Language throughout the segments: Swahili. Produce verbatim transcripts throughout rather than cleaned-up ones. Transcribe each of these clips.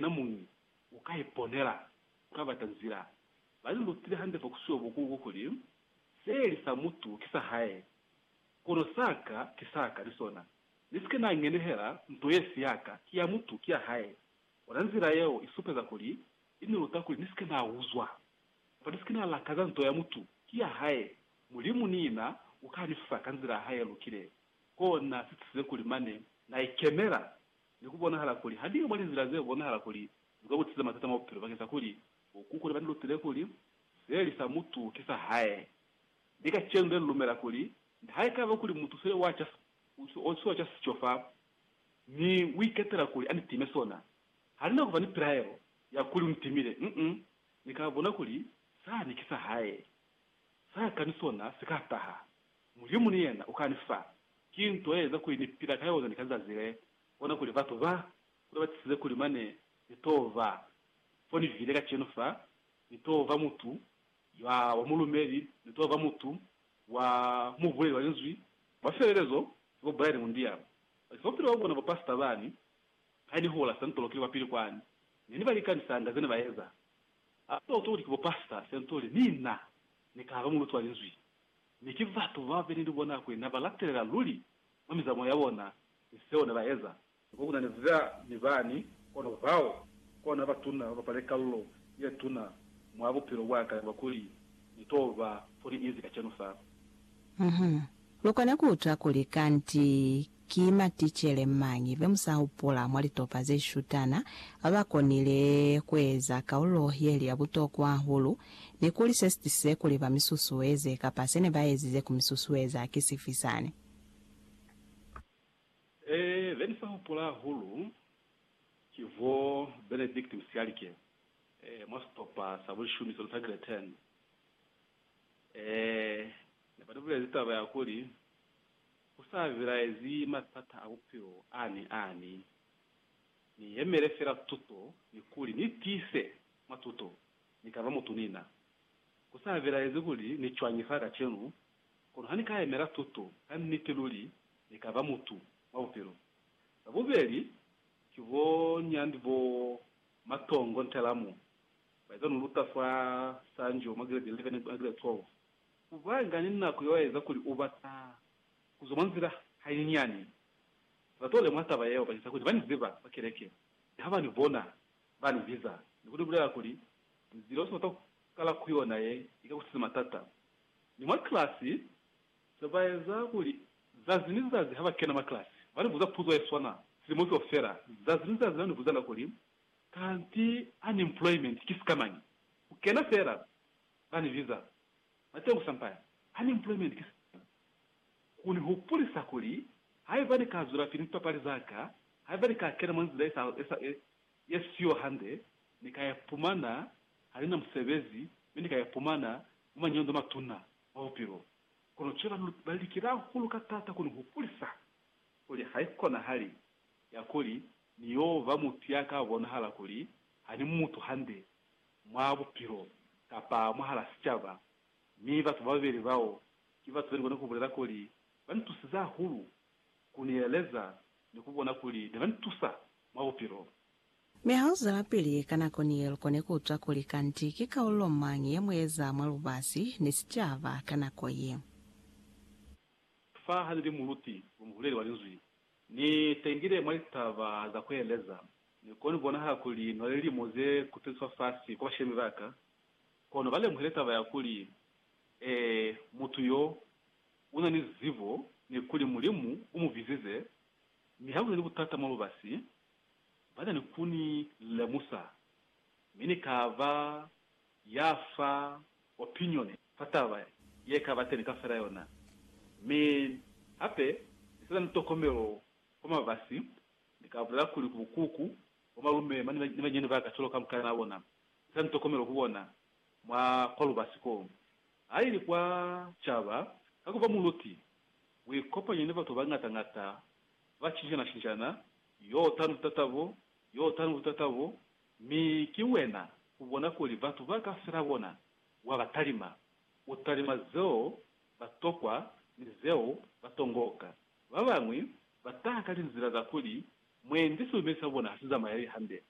yena mungi ukaiponera ukabatanzira bali lutire hande fokusuo bukugu kuli seli sa mutu kisa hae kono saka kisaka lisona nisike na ngene hera ntoyesi yaka kia mutu kia hae wananzira yeo isupeza kuli ini lutakuli nisike na uzwa pa nisike na lakaza ntoya mutu kia hae mulimu nina ukanifa kanzira hae lukire kona sitise kuli mane na ikemera nikubona hala kuli hadi mwali nzira zeo bona hala kuli ngabo tiza matata mapiro bakeza kuli ukukule bandi lutire kuli seli sa mutu kisa hae dika chende lumera kuli hae kava kuli mutu sele wacha oso wacha sichofa ni wiketera kuli ani timesona halina kuva ni prayo ya kuli mtimire mm nikabona kuli saa nikisa hae saa kanisona sikataha mulimu niyena ukanifa kinto yeza kuli nipira kayoza nikaza zile ona kuli vato va kuli batisize kuli mane nitova foni vile kachenufa nitova mutu ya wamulumeri nitova mutu wa muvule wa nzwi bafererezo go bayari mundia sopiro wabona ba pasta bani hani hola santolo kili wapili kwani nini bali kanisanga zene bayeza apo uturi kibo pasta sentoli nina nikava mulutu wa nzwi nikivato vabe ndibona kwe nabalaterera luli mamiza moya yabona iseona bayeza ngokuna nevya nibani kono vao kona batuna bapaleka lulo yetuna mwabo piro waka bakuli nitova fori izi kachenufa mhm lokana kutra kuli kanti kima tichere mangi bemusahupola mwali topa ze shutana abakonile kweza kaulo yeli abutokwa hulu nikuli sestise kuli ba misusuweze kapasene baezize ku misusuweza akisifisane eh benisahupola hulu kivo Benedict Msialike eh mastopa sabushumi soltagre ten eh nebadubule zitaba yakuri usavira ezi matata abupiro ani ani ni yemere fera tuto nikuri nitise matuto nikava mutunina kusavira ezi kuli ni chwanyifara chenu kono hani ka yemera tuto hani nitiluli nikava mutu mabupiro abubeli kivo nyandivo matongo ntelamu baizano lutafa sanjo magrade eleven magrade twelve uvanga nina kuyoeza kuli ubata kuzomanzira hayinyani batole mwata bayeho bagisa kuti bani ziba bakireke haba ni bona bani visa nikudi bula kuli zero so kala kuyona ye ikakusiza matata ni mwa klasi sabaeza kuli zazinizazi haba kena ma klasi bali buza puzo eswana simoto ofera zazinizazi bani buza la kuli kanti unemployment kisikamani ukena fera bani visa matengo sampaya unemployment kis kuni hupulisa kuli haivani kazura finito pali zaka haivani kakena manzila esa esa yesio hande nikayapumana halina msebezi mimi nikayapumana muma nyondo matuna maupiro kono cheva balikira hulu katata kuni hupulisa kuli haiko na hali ya kuli niyo vamutiaka abona hala kuli hani mutu hande mwabupiro kapa mwahala sichava miva tubabiri vao kiva tubiri kone kubulira kuli bantusiza hulu kunieleza nikubona kuli nebantusa mawupiro mehauza lapili kana koniel kone kutra kuli kanti kikaulo mangi yemweza mwalubasi nisichava kana koye fa hadiri muluti umuhuleli walinzui ni tengire mwalitava za kueleza ni koni bona hakuli noleli moze kuteswa fasi kwa shemi vaka kono vale muheleta va yakuli eh mutu yo una ni zivo ni kuli mulimu umuvizize ni hawo ni butata malubasi bada ni kuni lemusa mini kava yafa opinion fatava ye kava teni kafera yona me hape sala ntokomero koma basi nikabula kuli kubukuku omalume mani banyene baka cholo kamkana abona sala ntokomero kubona mwa kolubasi ko ayili kwa chaba kakuba muluti wikopa nyene bato bangata ngata bachinjana shinjana yo tanu tatavo yo tanu tatavo mi kiwena kubona ko libatu baka firabona wabatalima utalima zo batokwa nizeo batongoka babamwe bataka linzira za kuli mwende subesa bona hasiza mayari hande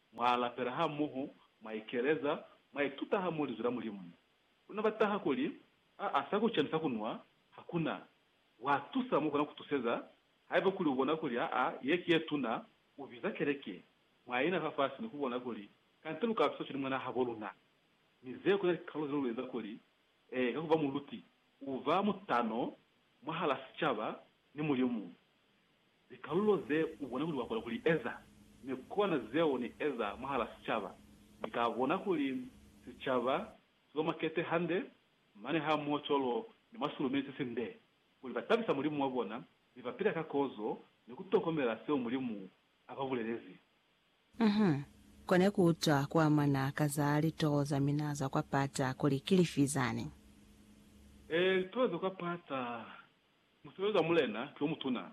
mwala pera ha muhu maikereza maituta ha muri zura mulimu unabataha kuli a asako chanisa kunwa hakuna watusa mu kana kutuseza haiba kuli ubona kuli a a yeki yetuna ubiza kereke mwaina hafasi nikubona kuli kantelu ka afso chilimwana haboluna nize ko kalo zero weza kuli eh kakuva mu luti uva mutano mwahala sichaba ni mulimu ikalulo ze ubona kuli wakola kuli eza nikona zeo ni eza mwahala sichaba nikabona kuli sichaba so makete hande mane ha mocholo ni masulumezi sinde kuli batabisa mulimu wabona bibapira kakozo nikutokomera seo mulimu abavulelezi. Mhm. Kone kuta kwa mana kazali toza minaza kwa pata kuli kilifizani. Eh toza kwa pata museweza mulena kyo mutuna.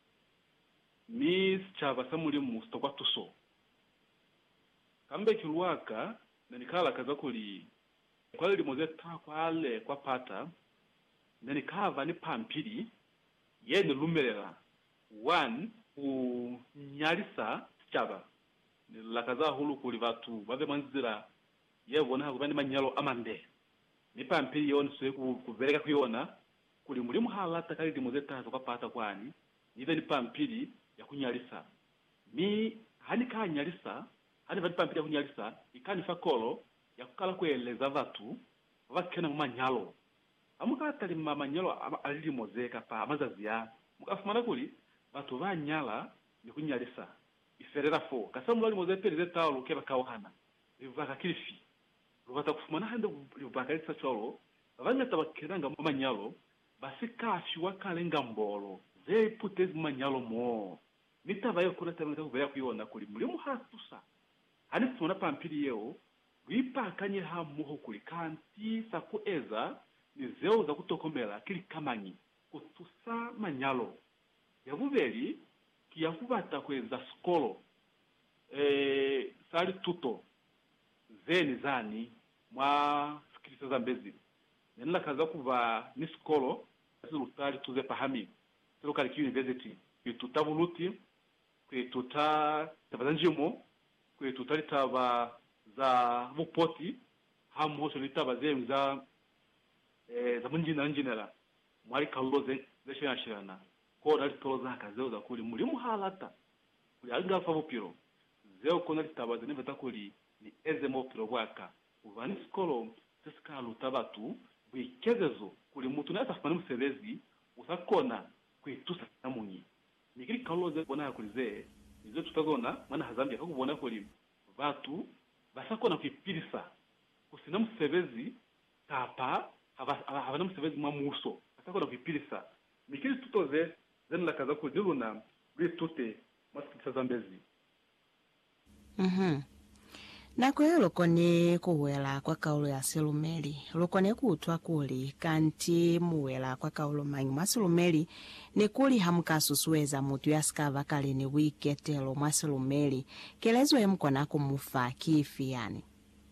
Ni chava sa mulimu stokwa tuso. Kambe kilwaka na nikala kaza kuli kwa limoze ta kwa ale kwa pata na nikava ni pampiri yene lumerera one u nyalisa chava lakaza hulu kuli vatu bave manzira yebona hakubandi manyalo amande ni pampiri yone so kuvereka kuyona kuli mulimu halata kali limoze ta kwa pata kwani nive ni pampiri ya kunyalisa mi hani ka nyalisa hani vati pampiri ya kunyalisa ikani fakolo ya kukala kueleza vatu vakena manyalo amuka tali manyalo alili mozeka pa amazazia mukafumana kuli vatu vanyala ni kunyalisa iferera fo kasa mulali mozepe leta luke bakawhana livaka kilifi luvata kufumana hande livaka lisa cholo vanya tabakeranga manyalo basi kafi wakalenga mbolo ze putezi manyalo mo mitava yo kuna tabenda kuveya kuyona kuli mulimu hatusa hani tuna pampiri yeo wipa kanye ha muho kuli kanti sakueza ni zeo za kutokomela kili kamanyi kutusa manyalo yavuveli kiyakubata kweza skolo eh sali tuto zeni zani mwa skilisa za mbezi nenda kaza kuva ni skolo zilutali tuze pahami local university tutavuluti kwetuta tabazanjimo kwetutali taba za vupoti hamu hoso litaba zemu za eh za munjina njinela mwali kaloze zeshana shirana ko dali toza hakazeo za kuli mulimu halata kuli alga fa vupiro zeo kona litaba zene betakuli ni ezemo piro bwaka uvani skolo seskalu tabatu bikezezo kuli mutu nasa fana musebezi usakona kwetusa namunyi nikiri kaloze bona yakulize nizo tutagona mwana hazambia kakubona kuli vatu basakona kwipirisa kusina musebezi tapa havana musebezi mwamuso basakona kwipirisa nikiri tutoze zeni la kaza kujiluna bitute masikisa zambezi. Mhm. Na kwa lokone kuwela kwa kaulo ya silumeli lokone kutwa kuli kanti muwela kwa kaulo mangi masilumeli ni kuli hamkasusuweza mutu yaskava kali ni wiketelo masilumeli kelezo emkona kumufa kifi yani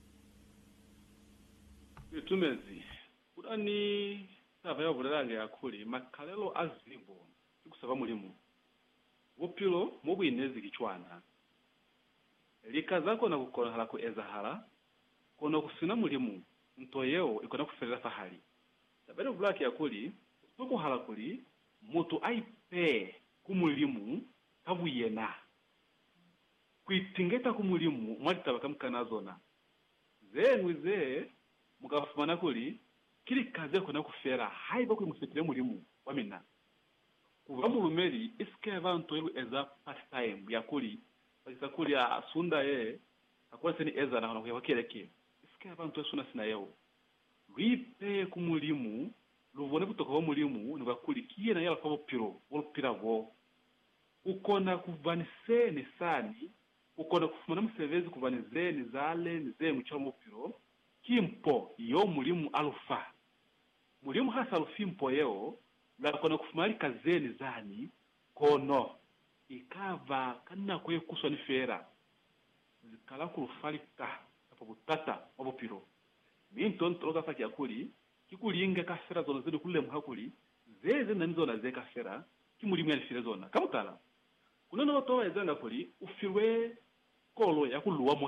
itumezi udani sava ya vulelange ya kuli makalelo azibo kusava mulimu wopilo mubwinezi kichwana likazako na kukona hala kuezahala kono kusina mulimu ntoyeo ikona kuferera fahali tabere vulaki ya kuli tuku hala kuli mutu aipe kumulimu kabuyena kuitingeta kumulimu mwali tabaka mkanazona zenu ze mukafumana kuli kili kaze kona kufera haiba kuimusitile mulimu wamina kuva mulumeli isike vanto elu eza part time ya kuli bakisa kuli ya sunda ye akwa seni eza na hona kwa keleke isike vanto suna sina yeo ripe kumulimu luvone kutoka wa mulimu ni bakuli kiye na yala kwa piro wol piravo ukona kuvanise ni sani ukona kufumana musevezi kuvanize ni zale ni ze mu chamo piro kimpo yo mulimu alufa mulimu hasa alufimpo yeo la kona kufumali kazeni zani kono ikava kana kwe kuswa ni fera zikala kurufalika hapo butata hapo piro minto ntroka faki yakuli kikulinga kafera zona zidi kule muhakuli zeze na nzona ze kafera kimulimu ya fera zona kamutala kuna no to ezanga kuli ufirwe kolo yakuluwa mo